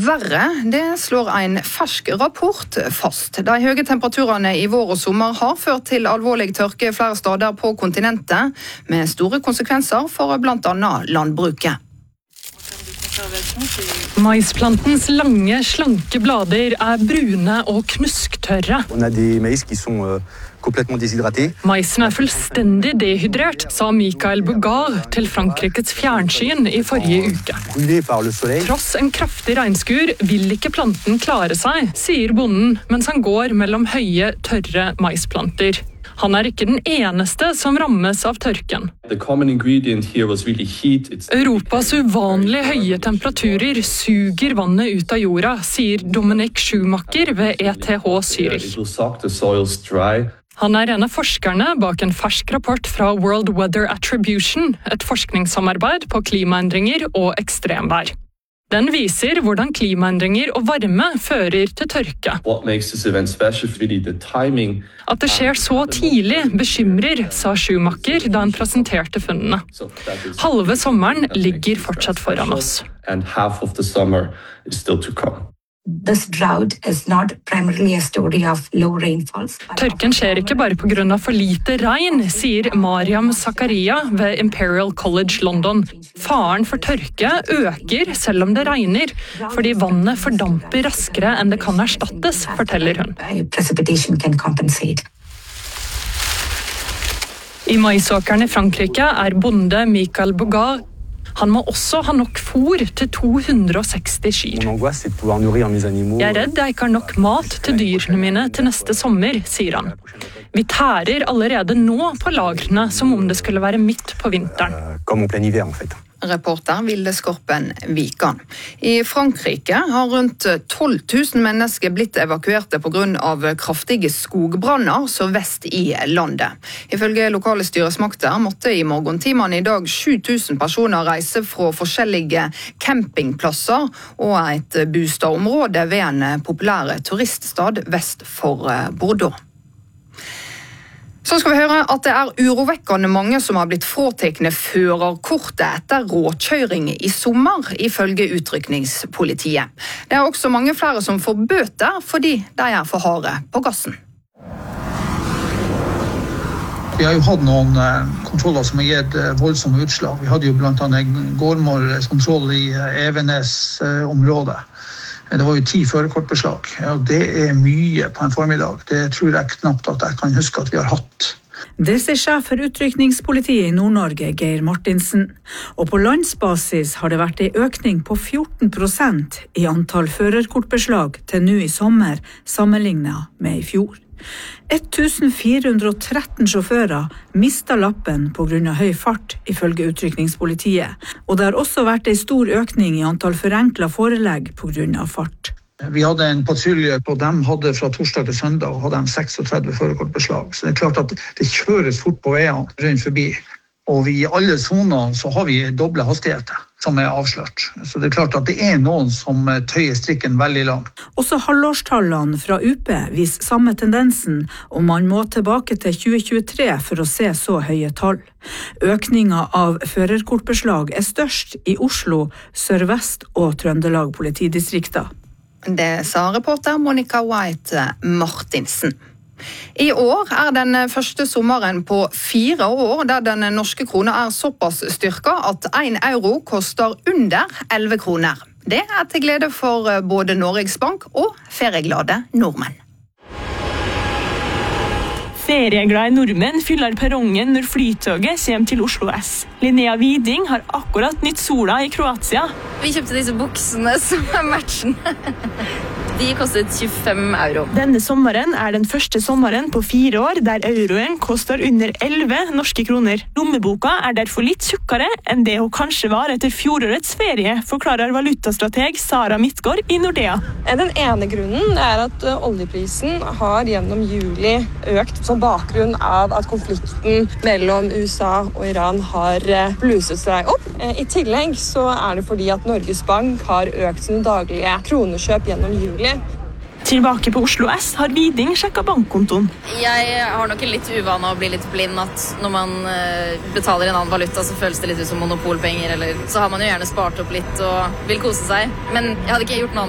verre, det slår en fersk rapport fast. De høye temperaturene i vår og sommer har ført til alvorlig tørke flere steder på kontinentet, med store konsekvenser for blant annet landbruket. Maisplantens lange, slanke blader brune og knusktørre. On a des maïs qui sont complètement déshydratés. Maisen fullstendig dehydrert, sa Michael Bougard til Frankrikes fjernsyn i forrige uke. Brûlés par le soleil. Tross en kraftig regnskur vil ikke planten klare seg, sier bonden, mens han går mellom høye, tørre maisplanter. Han ikke den eneste som rammes av tørken. Europas uvanlig høye temperaturer suger vannet ut av jorda, sier Dominic Schumacher ved ETH Zürich. Han en av forskerne bak en fersk rapport fra World Weather Attribution, et forskningssamarbeid på klimaendringer og ekstremvær. Den viser hvordan klimaendringer og varme fører til tørke. At det skjer så tidlig bekymrer, sa Schumacher da han presenterte funnene. Halve sommeren ligger fortsatt foran oss. This drought is not primarily a story of low rainfalls. Tørken skjer ikke bare på grunn av for lite regn, sier Mariam Zakaria ved Imperial College London. Faren for tørke øker selv om det regner, fordi vannet fordamper raskere enn det kan erstattes, forteller hun. Precipitation can compensate. I maisåkeren i Frankrike bonde Michael Bougard. Han må også ha nok fôr til 260 kyr. Jeg redd jeg ikke har nok mat til dyrene mine til neste sommer, sier han. Vi tærer allerede nå på lagrene som om det skulle være midt på vinteren. Reporter Vilde Skorpen Vikan. I Frankrike har rundt 12 000 mennesker blitt evakuerte på grunn av kraftige skogbranner så vest i landet. Ifølge lokale styresmakter måtte i morgentimene i dag 7000 personer reise fra forskjellige campingplasser og et bostadområde ved en populær turiststad vest for Bordeaux. Så skal vi høre at det urovekkende mange som har blitt fråtekne førerkortet etter råkjøring i sommer, ifølge utrykningspolitiet. Det også mange flere som får bøter fordi de for harde på gassen. Vi har jo hatt noen kontroller som har gitt voldsomme utslag. Vi hadde jo blant annet gårdmålskontroll i Evenes-området. Det var jo 10 førerkortbeslag, og det mye på en formiddag. Det tror jeg knapt at jeg kan huske at vi har hatt. Det sier sjef for utrykningspolitiet i Nord-Norge, Geir Martinsen. Og på landsbasis har det vært en økning på 14% i antall førerkortbeslag til nå i sommer, sammenlignet med i fjor. 1413 sjåfører mistet lappen på grunn av høy fart, ifølge utrykningspolitiet. Og det har også vært en stor økning i antall forenklet forelegg på grunn av fart. Vi hadde en patrulje, og de hadde fra torsdag til søndag og hadde 36 førerkortbeslag. Så det klart at det kjøres fort på veiene rundt forbi. Og i alle soner så har vi doble hastigheter som avslørt. Så det klart at det noen som tøyer strikken veldig langt. Også halvårstallene fra UP viser samme tendensen, og man må tilbake til 2023 for å se så høye tall. Økningen av førerkortbeslag størst i Oslo, Sør-Vest og Trøndelag politidistrikter. Det sa reporter Monica White Martinsen. I år den første sommeren på 4 år der den norske krona såpass styrket at 1 euro koster under 11 kroner. Det til glede for både Norges Bank og ferieglade nordmenn. Ferieglade nordmenn fyller perrongen når flytoget kommer til Oslo S. Linnea Widing har akkurat nytt sola i Kroatia. Vi kjøpte disse buksene som matchen. De kostet 25 euro. Denne sommeren den første sommeren på 4 år der euroen koster under 11 norske kroner. Lommeboka derfor litt tjukkere enn det hun kanskje var etter fjorårets ferie, forklarer valutastrateg Sara Midtgaard i Nordea. Den ene grunnen at oljeprisen har gjennom juli økt som bakgrunn av at konflikten mellom USA og Iran har bluset seg opp. I tillegg så det fordi at Norges Bank har økt sine daglige kronekjøp gjennom juli. Tilbake på Oslo S har Widing sjekket bankkontoen. Jeg har nok en litt uvane å bli litt blind at når man betaler en annen valuta, så føles det litt ut som monopolpenger, eller så har man jo gjerne spart opp litt og vil kose seg. Men jeg hadde ikke gjort noe annet.